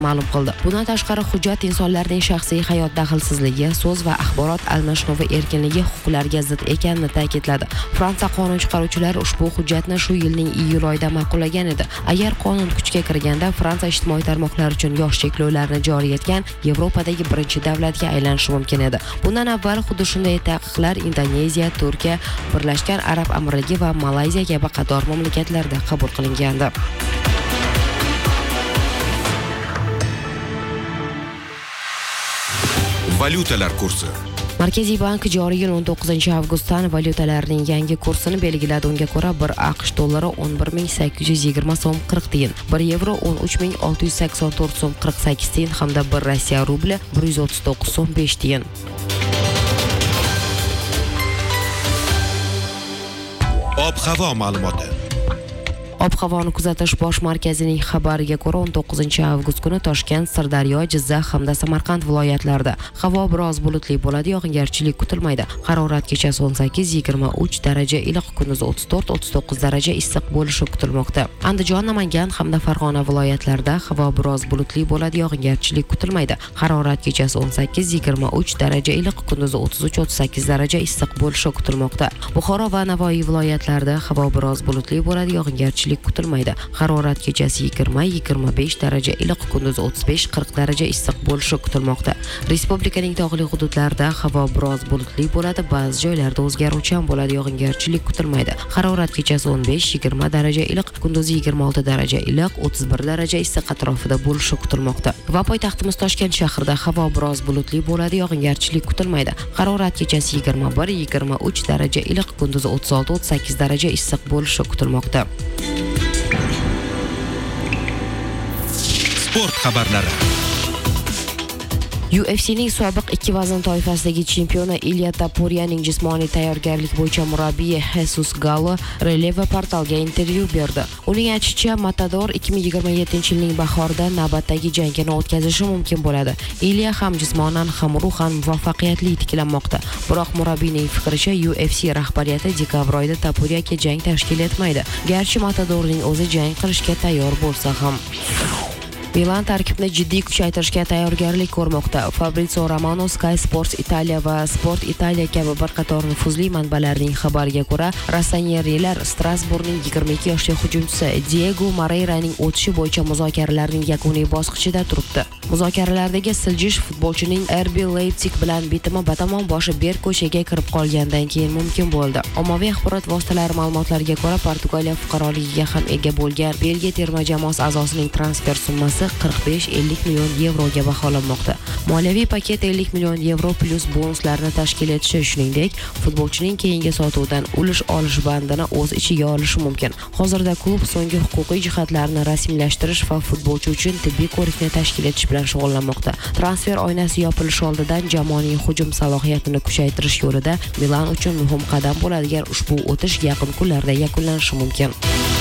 ma'lum qildi. Bundan tashqari hujjat insonlarning shaxsiy hayot daxlsizligi, so'z va axborot almashinuvi erkinligi huquqlariga zid ekanini ta'kidladi. Fransiya qonun chiqaruvchilari ushbu hujjatni shu yilning iyul oyida ma'qullagan edi. Agar qonun kuchga kirganda Fransiya ijtimoiy tarmoqlar uchun yosh cheklovlarni joriy etgan Yevropadagi birinchi davlatga aylanishi mumkin edi. Bundan avval xuddi shunday taqiqlar Indoneziya, Turkiya, Birlashgan Arab Amirligi va Malayziya kabi qator mamlakatlarda qabul qilingandi. Valyutalar kursi. Markaziy bank joriy yil 19-avgustdan valyutalarning yangi kursini belgiladi. Unga ko'ra 1 AQSh dollari 11.820 so'm 40 tiyin, 1 yevro 13.684 so'm 48 tiyin hamda 1 Rossiya rubli 139 so'm 5 tiyin. Ob-havo ma'lumoti. Ob-havoni kuzatish bosh markazining xabariga ko'ra 19-avgust kuni Toshkent, Sirdaryo, Jizzax hamda Samarqand viloyatlarida havo biroz bulutli bo'ladi, yog'ingarchilik kutilmaydi. Harorat kechasi 18-23 daraja iliq, kunduzi 34-39 daraja issiq bo'lishi kutilmoqda. Andijon, Namangan hamda Farg'ona viloyatlarida havo biroz bulutli bo'ladi, yog'ingarchilik kutilmaydi. Harorat kechasi 18-23 daraja iliq, kunduzi 33-38 daraja issiq bo'lishi kutilmoqda. Buxoro va Navoiy viloyatlarida havo biroz bulutli bo'ladi, yog'ingarchilik kutilmaydi. Harorat kechasi 20-25 daraja iliq, kunduzi 35-40 daraja issiq bo'lishi kutilmoqda. Respublikaning tog'li hududlarida havo biroz bulutli bo'ladi, ba'zi joylarda o'zgaruvchan bo'ladi, yog'ingarchilik kutilmaydi. Harorat kechasi 15-20 daraja iliq, kunduzi 26 daraja iliq, 31 daraja issiq atrofida bo'lishi kutilmoqda. Va poytaxtimiz Toshkent shahrida havo biroz bulutli bo'ladi, yog'ingarchilik kutilmaydi. Harorat kechasi 21-23 daraja iliq, kunduzi 36-38 daraja issiq bo'lishi kutilmoqda. Sport xabarlari. UFC'ning sobiq 2 vazn toifasidagi chempioni Ilya Topurya'ning jismoniy tayyorgarlik bo'yicha murabbiyi Jesus Gallo Releva portalga intervyu berdi. Uning aytishicha, Matador 2027-yilning bahorida navbatdagi jangini o'tkazishi mumkin bo'ladi. Ilya ham jismonan ham ruhan muvaffaqiyatli tiklanmoqda. Biroq murabbiyning fikricha, UFC rahbariyati dekabr oyida Topuryaga jang tashkil etmaydi. Garchi Matadorning o'zi jang qilishga tayyor bo'lsa ham. Milan tarkibni jiddiy kuchaytirishga tayyorgarlik ko'rmoqda. Fabrizio Romano, Sky Sports Italia va Sport Italia kabi bir qator nufuzli manbalarning xabariga ko'ra, Rossonerilar Strasburgning 22 yoshli hujumchisi Diego Moreiraning o'tishi bo'yicha muzokaralarning yakuniy bosqichida turibdi. Muzokaralardagi siljish futbolchining RB Leipzig bilan bitimi batamon boshi ber ko'chaga kirib qolgandan keyin mumkin bo'ldi. Ommaviy axborot vositalari ma'lumotlariga ko'ra, Portugaliya fuqaroligiga ham ega bo'lgan Belgiya terma jamoasi a'zosining transfer summasi 45-50 million yevroga baholanmoqda. Moliyaviy paket 50 million yevro plus bonuslarni tashkil etishi, shuningdek, futbolchining keyingi sotuvdan ulush olish bandini o'z ichiga olishi mumkin. Hozirda klub so'nggi huquqiy jihatlarni rasmiylashtirish va futbolchi uchun tibbiy ko'rikni tashkil etish bilan shug'ullanmoqda. Transfer oynasi yopilishi oldidan jamoaning hujum salohiyatini kuchaytirish yo'lida Milan uchun muhim qadam bo'ladigan ushbu o'tish yaqin kunlarda yakunlanishi mumkin.